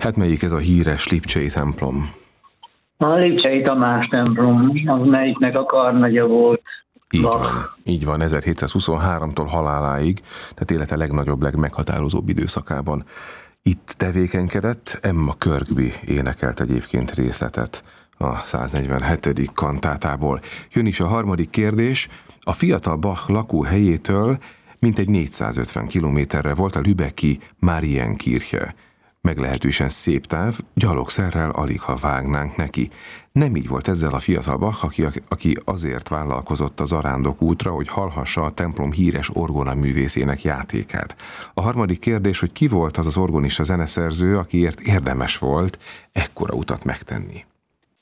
Hát melyik ez a híres lipcsei templom? A Lipcsei Tamás templom, az melyiknek a karnagya volt. Így van, 1723-tól haláláig, tehát élete legnagyobb, legmeghatározóbb időszakában. Itt tevékenykedett, Emma Kirkby énekelt egyébként részletet a 147. kantátából. Jön is a harmadik kérdés. A fiatal Bach lakóhelyétől mintegy 450 kilométerre volt a lübecki Marienkirche. Meglehetősen szép táv, gyalogszerrel alig ha vágnánk neki. Nem így volt ezzel a fiatal Bach, aki azért vállalkozott a zarándok útra, hogy hallhassa a templom híres orgonaművészének játékát. A harmadik kérdés, hogy ki volt az az orgonista zeneszerző, akiért érdemes volt ekkora utat megtenni.